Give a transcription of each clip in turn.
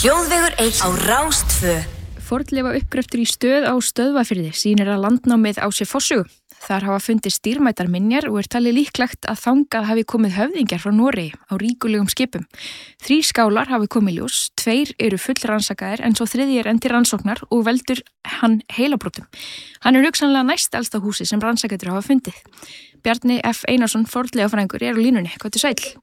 Hljóðvegur 1 á Rás 2. Fornleifa uppgröftur í stöð á Stöðvarfirði sýnir að landnámið á sér forsögu. Þar hafa fundist dýrmætar minjar og talið líklegt að þangað hafi komið höfðingjar frá Noregi á ríkulegum skipum. 3 skálar hafi komið ljós, 2 eru fullrannsakaðir en svo 3. enn til rannsóknar og veldur hann heilabrotum. Hann hugsanlega næst elsta húsi sem rannsakendur hafa fundið. Bjarni F. Einarsson, fornleifafræðingur, er á línunni. Hvað er sæll?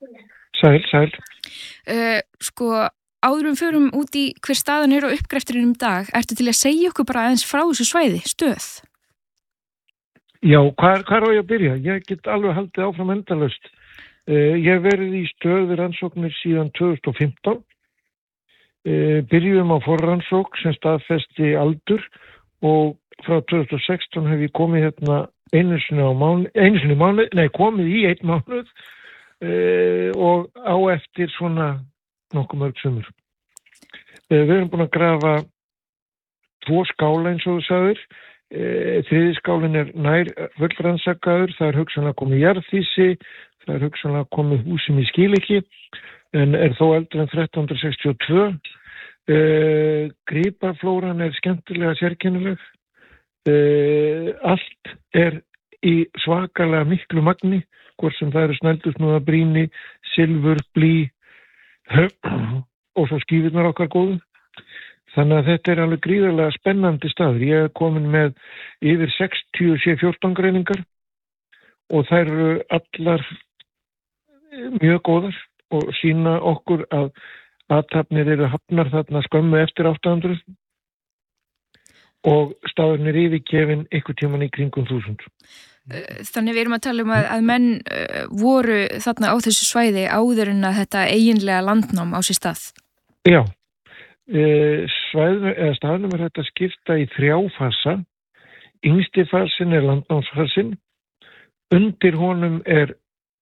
Sæl. Áður förum út í hver staðan er á uppgrefturinn dag, ertu til að segja okkur bara aðeins frá þessu svæði, stöð? Já, hvar á ég að byrja? Ég get alveg haldið áfram endalaust. Ég hef verið í stöð við rannsóknir síðan 2015. Byrjum á forrannsókn sem staðfesti aldur og frá 2016 hef ég komið hérna komið í 1 mánuð og á eftir svona nokkuð mörg sumur. Við erum búin að grafa 2 skála eins og þú sagðir. 3. skálinn er nær fullrannsakaður, það er hugsanlega komið jarðhýsi, það er hugsanlega komið húsum í Skiliki, en er þó eldri en 1362. Gripaflóran er skemmtilega sérkennileg. Allt er í svakalega miklu magni, hvort sem það eru snældusnúða brýni, silfur, blý, og svo skífurnar okkar góðu. Þannig að þetta er alveg gríðarlega spennandi staður. Ég er komin með yfir 60 C14 greiningar og þær eru allar mjög góðar og sýna okkur að athafnir eru hafnar þarna skömmu eftir 800 og staðurinn er yfirgefinn einhvern tímann í kringum 1000. Þannig við erum að tala að menn voru þarna á þessu svæði áður en að þetta eiginlega landnám á sér stað. Já, staðnum er þetta skipta í 3 fasa. Yngsti fasin er landnámsfasin, undir honum er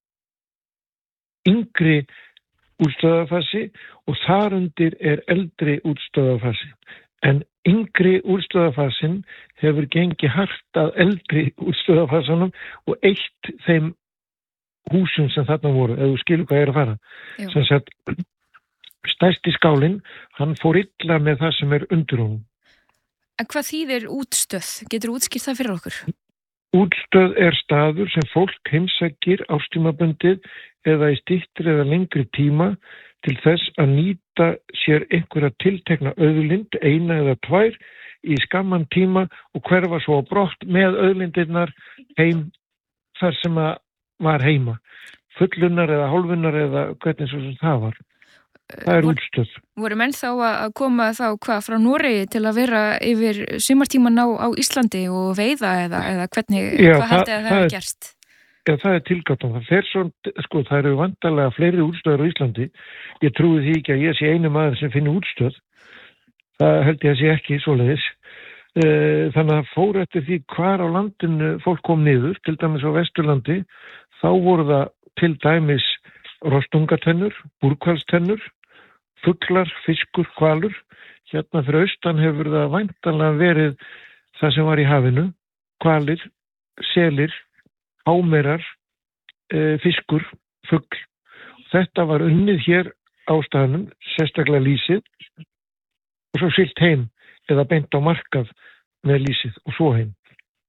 yngri útstöðarfasi og þar undir er eldri útstöðarfasi. En yngri útstöðarfasin hefur gengið hart að eldri útstöðarfasanum og eitt þeim húsum sem þarna voru, eða þú skilur hvað ég er að fara. Sem sagt, stærsti skálinn, hann fór illa með það sem er undir honum. En hvað þýðir útstöð? Getur útskýrt það fyrir okkur? Útstöð er staður sem fólk heimsækir árstímabundið eða í styttri eða lengri tíma til þess að nýta sér einhverja tiltekna auðlind, 1 eða 2, í skamman tíma og hverfa svo á brott með auðlindirnar heim þar sem að var heima. Fullunar eða hálfunar eða hvernig svo sem það var. Það er útstöð. Voru menn þá að koma frá Noregi til að vera yfir sumartíman á Íslandi og veiða eða hvernig, hvað haldið að það hefur gerst? Já, það er tilgátan. Það eru vantarlega fleiri útstöður á Íslandi. Ég trúi því ekki að ég sé einu maður sem finni útstöð. Það held ég að sé ekki svoleiðis. Þannig að fór eftir því hvar á landinu fólk kom niður, til dæmis á Vesturlandi, þá voru það til dæmis rostungatennur, búrhvalstennur, fuglar, fiskur, hvalur. Hérna fyrir austan hefur það væntanlega verið það sem var í hafinu, hvalir, selir, hámerar, fiskur, fugl. Þetta var unnið hér á staðnum, sérstaklega lýsið, og svo siglt heim eða beint á markað með lýsið og svo heim.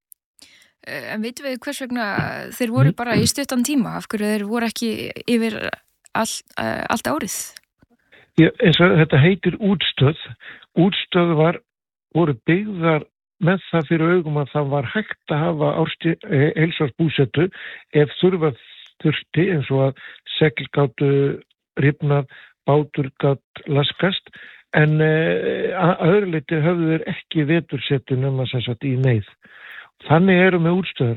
En veitum við hvers vegna þeir voru bara í stuttan tíma? Af hverju þeir voru ekki yfir allt árið? Já, eins og þetta heitir útstöð. Útstöð voru byggðar með það fyrir augum að það var hægt að hafa heilsársbúsetu ef þurfti eins og að segl gátu rifnað, bátur gat laskast, en að öðru leyti höfðu þeir ekki vetursetu nema sem sagt í neyð. Þannig eru með útstöður